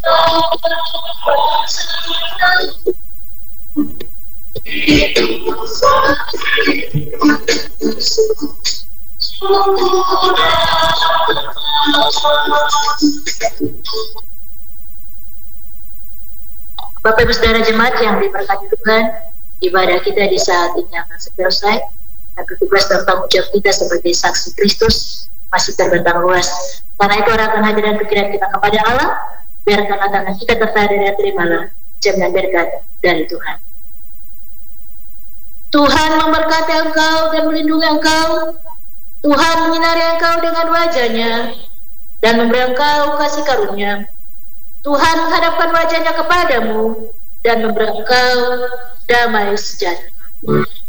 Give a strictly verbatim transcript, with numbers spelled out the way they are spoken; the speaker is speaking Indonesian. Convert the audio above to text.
Bapak Ibu Saudara jemaat yang diberkati Tuhan, ibadah kita di saat ini akan selesai. Dan tugas dan tanggung jawab kita sebagai saksi Kristus masih terbentang luas. Karena itu arahkan hati dan pikiran kita kepada Allah, biarkan tangan kita tertarik dan terimalah jaminan berkat dari Tuhan. Tuhan memberkati engkau dan melindungi engkau. Tuhan menyinari engkau dengan wajah-Nya dan memberi engkau kasih karunia. Tuhan menghadapkan wajah-Nya kepadamu dan memberi engkau damai sejahtera.